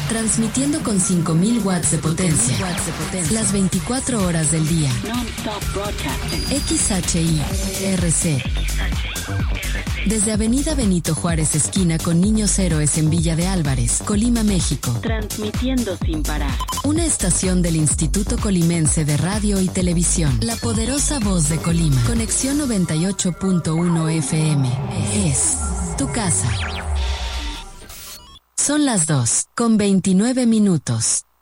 transmitiendo con 5000 watts de potencia, las 24 horas del día. XHI-RC. Desde Avenida Benito Juárez, esquina con Niños Héroes en Villa de Álvarez, Colima, México. Transmitiendo sin parar. Una estación del Instituto Colimense de Radio y Televisión. La poderosa voz de Colima. Conexión 98.1 FM. Es tu casa. Son las 2:29.